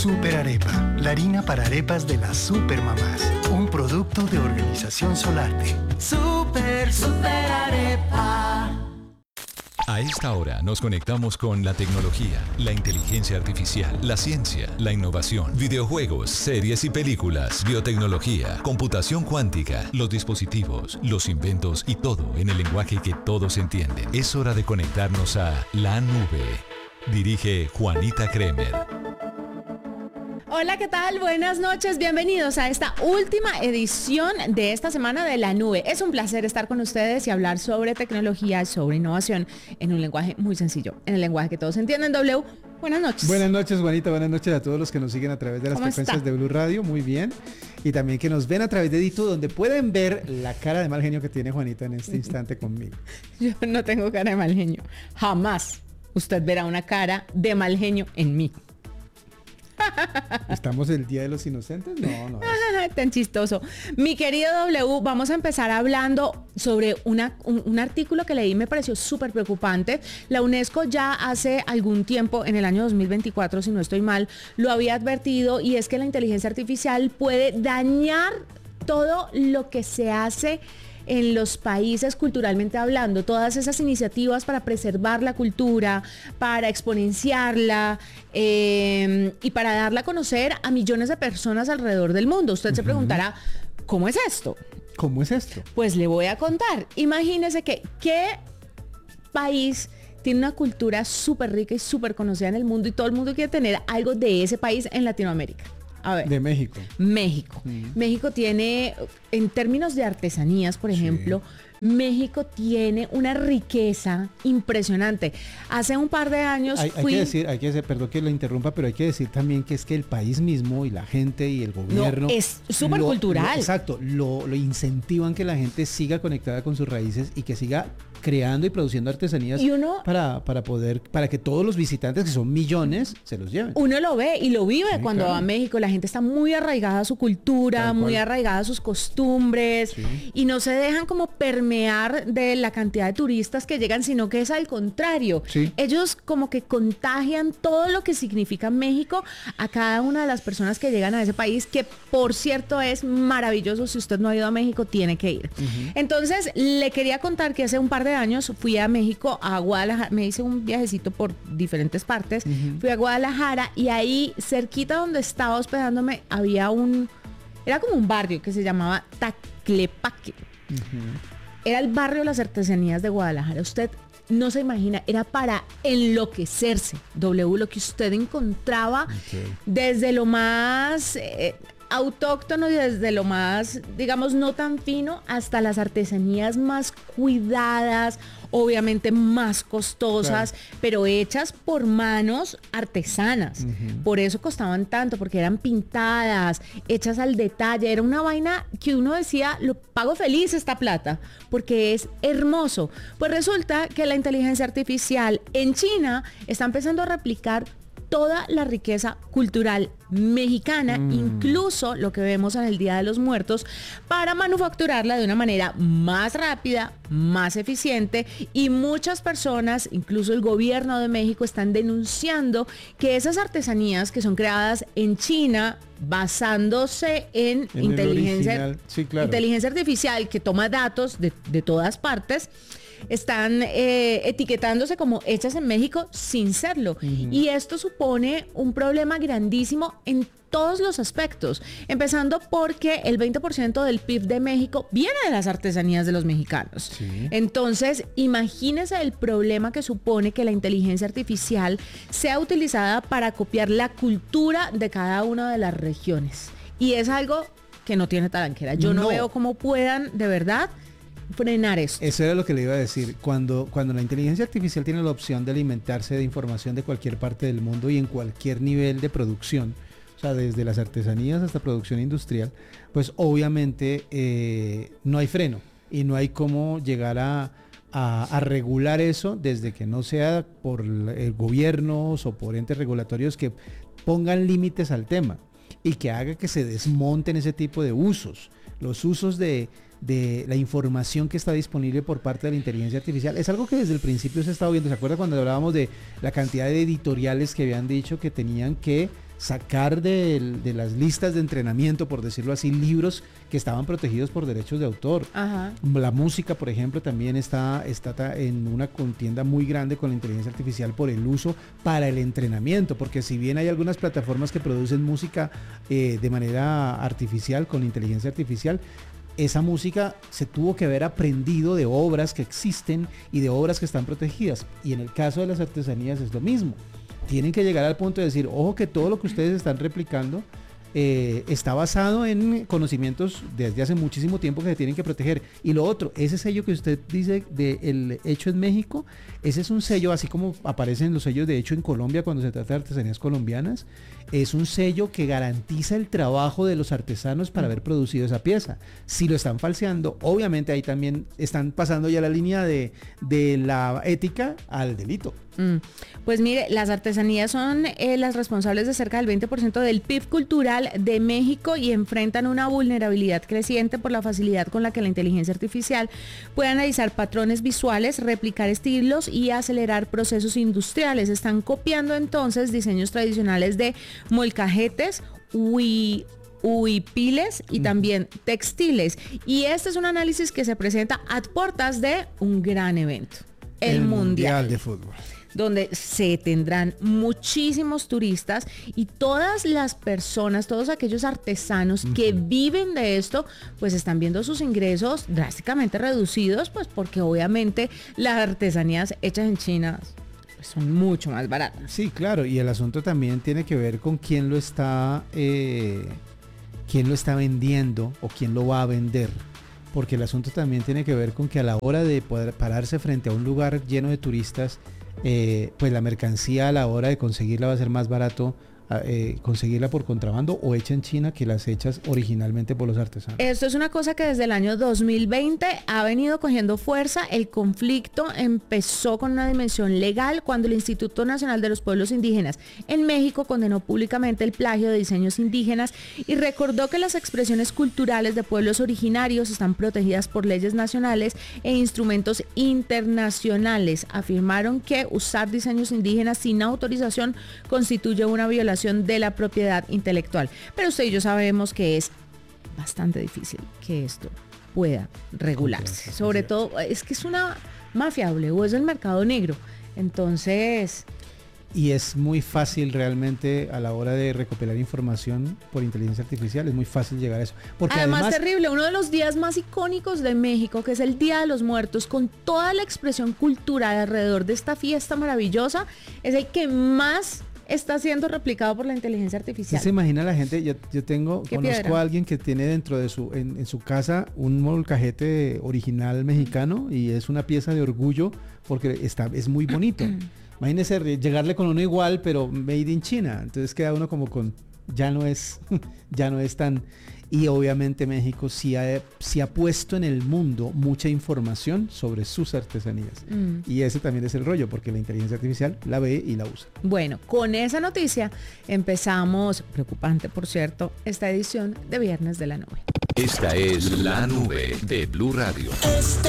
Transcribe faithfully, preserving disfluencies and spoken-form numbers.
Super Arepa, la harina para arepas de las supermamás. Un producto de Organización Solarte. Super, super arepa. A esta hora nos conectamos con la tecnología, la inteligencia artificial, la ciencia, la innovación, videojuegos, series y películas, biotecnología, computación cuántica, los dispositivos, los inventos y todo en el lenguaje que todos entienden. Es hora de conectarnos a La Nube. Dirige Juanita Kremer. Hola, ¿qué tal? Buenas noches, bienvenidos a esta última edición de esta semana de La Nube. Es un placer estar con ustedes y hablar sobre tecnología, sobre innovación en un lenguaje muy sencillo, en el lenguaje que todos entienden. W, buenas noches. Buenas noches, Juanita, buenas noches a todos los que nos siguen a través de las frecuencias está? de Blue Radio, muy bien. Y también que nos ven a través de Dito, donde pueden ver la cara de mal genio que tiene Juanita en este instante conmigo. Yo no tengo cara de mal genio, jamás usted verá una cara de mal genio en mí. ¿Estamos el Día de los Inocentes? No, no. Es... Tan chistoso. Mi querido W, vamos a empezar hablando sobre una, un, un artículo que leí y me pareció súper preocupante. La UNESCO ya hace algún tiempo, en el año dos mil veinticuatro, si no estoy mal, lo había advertido, y es que la inteligencia artificial puede dañar todo lo que se hace en los países culturalmente hablando, todas esas iniciativas para preservar la cultura, para exponenciarla eh, y para darla a conocer a millones de personas alrededor del mundo. Usted uh-huh. se preguntará, ¿cómo es esto? ¿Cómo es esto? Pues le voy a contar. Imagínese que, ¿qué país tiene una cultura súper rica y súper conocida en el mundo y todo el mundo quiere tener algo de ese país en Latinoamérica? A ver. De México. México. Mm. México tiene, en términos de artesanías, por ejemplo, sí. México tiene una riqueza impresionante. Hace un par de años hay, fui... Hay que decir, hay que decir, perdón que lo interrumpa, pero hay que decir también que es que el país mismo y la gente y el gobierno... No, es súper cultural. Exacto, lo, lo incentivan que la gente siga conectada con sus raíces y que siga creando y produciendo artesanías y uno, para, para poder, para que todos los visitantes, que son millones, se los lleven. Uno lo ve y lo vive sí, cuando claro. va a México. La gente está muy arraigada a su cultura, muy arraigada a sus costumbres sí. y no se dejan como permear de la cantidad de turistas que llegan, sino que es al contrario. Sí. Ellos como que contagian todo lo que significa México a cada una de las personas que llegan a ese país, que por cierto es maravilloso. Si usted no ha ido a México, tiene que ir. Uh-huh. Entonces, le quería contar que hace un par de años fui a México, a Guadalajara, me hice un viajecito por diferentes partes, uh-huh. fui a Guadalajara y ahí cerquita donde estaba hospedándome había un, era como un barrio que se llamaba Taclepaque. Uh-huh. Era el barrio de las artesanías de Guadalajara. Usted no se imagina, era para enloquecerse, W, lo que usted encontraba okay. desde lo más... Eh, autóctono y desde lo más, digamos, no tan fino hasta las artesanías más cuidadas, obviamente más costosas, claro. pero hechas por manos artesanas. Uh-huh. Por eso costaban tanto, porque eran pintadas, hechas al detalle. Era una vaina que uno decía, lo pago feliz esta plata, porque es hermoso. Pues resulta que la inteligencia artificial en China está empezando a replicar toda la riqueza cultural mexicana, mm. incluso lo que vemos en el Día de los Muertos, para manufacturarla de una manera más rápida, más eficiente, y muchas personas, incluso el gobierno de México, están denunciando que esas artesanías que son creadas en China, basándose en, en inteligencia, sí, claro. inteligencia artificial que toma datos de, de todas partes, están eh, etiquetándose como hechas en México sin serlo. Uh-huh. Y esto supone un problema grandísimo en todos los aspectos, empezando porque el veinte por ciento del P I B de México viene de las artesanías de los mexicanos. Sí. Entonces, imagínese el problema que supone que la inteligencia artificial sea utilizada para copiar la cultura de cada una de las regiones. Y es algo que no tiene talanquera. Yo no, no veo cómo puedan, de verdad, frenar eso. Eso era lo que le iba a decir. Cuando, cuando la inteligencia artificial tiene la opción de alimentarse de información de cualquier parte del mundo y en cualquier nivel de producción, o sea, desde las artesanías hasta producción industrial, pues obviamente eh, no hay freno y no hay cómo llegar a, a, a regular eso desde que no sea por el gobiernos o por entes regulatorios que pongan límites al tema y que haga que se desmonten ese tipo de usos. Los usos de, de la información que está disponible por parte de la inteligencia artificial es algo que desde el principio se ha estado viendo. ¿Se acuerda cuando hablábamos de la cantidad de editoriales que habían dicho que tenían que sacar de, de las listas de entrenamiento, por decirlo así, libros que estaban protegidos por derechos de autor. Ajá. La música, por ejemplo, también está, está en una contienda muy grande con la inteligencia artificial por el uso para el entrenamiento, porque si bien hay algunas plataformas que producen música eh, de manera artificial, con inteligencia artificial, esa música se tuvo que haber aprendido de obras que existen y de obras que están protegidas. Y en el caso de las artesanías es lo mismo. Tienen que llegar al punto de decir, ojo, que todo lo que ustedes están replicando eh, está basado en conocimientos desde hace muchísimo tiempo que se tienen que proteger. Y lo otro, ese sello que usted dice de el hecho en México, ese es un sello, así como aparecen los sellos de hecho en Colombia cuando se trata de artesanías colombianas, es un sello que garantiza el trabajo de los artesanos para haber producido esa pieza. Si lo están falseando, obviamente ahí también están pasando ya la línea de, de la ética al delito. Mm. Pues mire, las artesanías son eh, las responsables de cerca del veinte por ciento del P I B cultural de México y enfrentan una vulnerabilidad creciente por la facilidad con la que la inteligencia artificial puede analizar patrones visuales, replicar estilos y acelerar procesos industriales. Están copiando entonces diseños tradicionales de molcajetes, hui, huipiles y también textiles. Y este es un análisis que se presenta a puertas de un gran evento, el, el Mundial. Mundial de Fútbol, donde se tendrán muchísimos turistas y todas las personas, todos aquellos artesanos uh-huh. que viven de esto, pues están viendo sus ingresos drásticamente reducidos, pues porque obviamente las artesanías hechas en China pues, son mucho más baratas. Sí, claro, y el asunto también tiene que ver con quién lo está, eh, quién lo está vendiendo o quién lo va a vender. Porque el asunto también tiene que ver con que a la hora de poder pararse frente a un lugar lleno de turistas, Eh, pues la mercancía a la hora de conseguirla va a ser más barato eh, conseguirla por contrabando o hecha en China que las hechas originalmente por los artesanos. Esto es una cosa que desde el año dos mil veinte ha venido cogiendo fuerza. El conflicto empezó con una dimensión legal cuando el Instituto Nacional de los Pueblos Indígenas en México condenó públicamente el plagio de diseños indígenas y recordó que las expresiones culturales de pueblos originarios están protegidas por leyes nacionales e instrumentos internacionales. Afirmaron que usar diseños indígenas sin autorización constituye una violación de la propiedad intelectual. Pero usted y yo sabemos que es bastante difícil que esto pueda regularse. Sobre todo, es que es una mafia o es el mercado negro. Entonces... Y es muy fácil realmente a la hora de recopilar información por inteligencia artificial, es muy fácil llegar a eso. Porque además, además terrible, uno de los días más icónicos de México, que es el Día de los Muertos, con toda la expresión cultural alrededor de esta fiesta maravillosa, es el que más está siendo replicado por la inteligencia artificial. ¿Se imagina la gente? Yo, yo tengo, conozco piedra? a alguien que tiene dentro de su, en, en su casa un molcajete original mexicano y es una pieza de orgullo porque está, es muy bonito. Imagínese llegarle con uno igual, pero made in China. Entonces queda uno como con, ya no es, ya no es tan... Y obviamente México sí ha, sí ha puesto en el mundo mucha información sobre sus artesanías. Mm. Y ese también es el rollo, porque la inteligencia artificial la ve y la usa. Bueno, con esa noticia empezamos, preocupante por cierto, esta edición de Viernes de la Nube. Esta es La Nube de Blue Radio.